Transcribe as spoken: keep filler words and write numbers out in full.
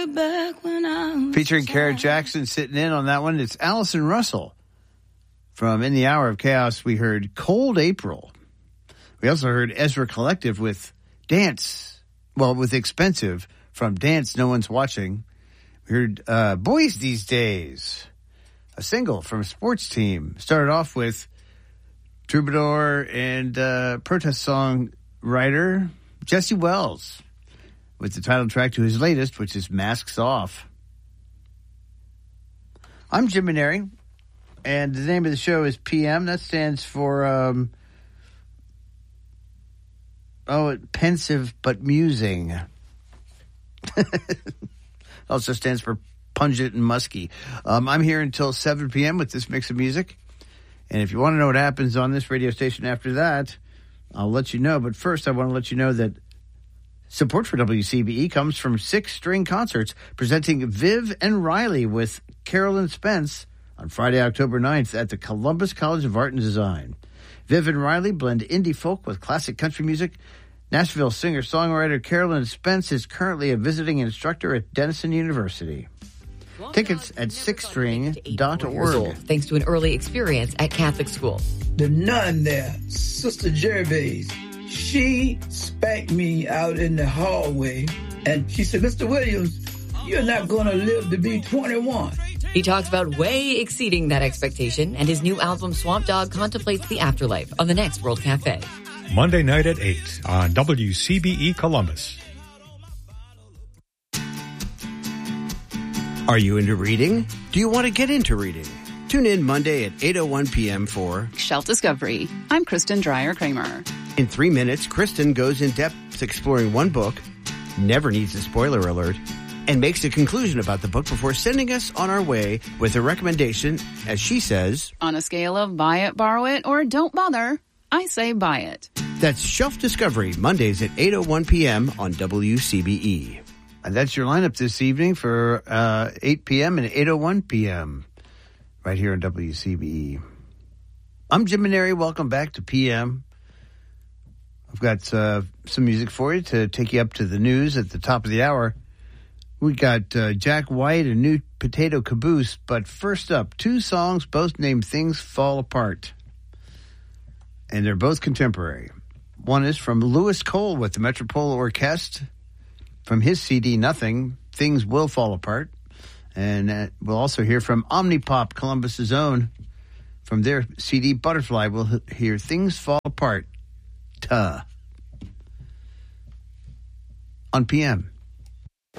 Back when I was Featuring Kara Jackson sitting in on that one. It's Allison Russell. From In the Hour of Chaos, we heard Cold April. We also heard Ezra Collective with Dance. Well, with Expensive from Dance, No One's Watching. We heard uh, Boys These Days. A single from Sports Team. Started off with Troubadour and uh, protest song writer Jesse Wells with the title track to his latest, which is Masks Off. I'm Jim Maneri, and the name of the show is P M. That stands for, um, oh, pensive but musing. Also stands for pungent and musky. Um, I'm here until seven p.m. with this mix of music. And if you want to know what happens on this radio station after that, I'll let you know. But first, I want to let you know that support for W C B E comes from Six String Concerts, presenting Viv and Riley with Carolyn Spence on Friday, October ninth at the Columbus College of Art and Design. Viv and Riley blend indie folk with classic country music. Nashville singer-songwriter Carolyn Spence is currently a visiting instructor at Denison University. Tickets at six string dot org. Thanks to an early experience at Catholic school. The nun there, Sister Gervais, she spanked me out in the hallway, and she said, Mister Williams, you're not going to live to be twenty-one. He talks about way exceeding that expectation, and his new album, Swamp Dogg, contemplates the afterlife on the next World Cafe. Monday night at eight on W C B E Columbus. Are you into reading? Do you want to get into reading? Tune in Monday at eight oh one p.m. for Shelf Discovery. I'm Kristen Dreyer-Kramer. In three minutes, Kristen goes in depth exploring one book, never needs a spoiler alert, and makes a conclusion about the book before sending us on our way with a recommendation, as she says, on a scale of buy it, borrow it, or don't bother, I say buy it. That's Shelf Discovery, Mondays at eight oh one p.m. on W C B E. And that's your lineup this evening for uh, eight p.m. and eight oh one p.m. right here on W C B E. I'm Jim Maneri. Welcome back to P M. I've got uh, some music for you to take you up to the news at the top of the hour. We got uh, Jack White and New Potato Caboose. But first up, two songs, both named Things Fall Apart. And they're both contemporary. One is from Lewis Cole with the Metropole Orchestre. From his C D, Nothing, Things Will Fall Apart. And uh, we'll also hear from Omnipop, Columbus's own. From their C D, Butterfly, we'll hear Things Fall Apart. Tuh. On P M.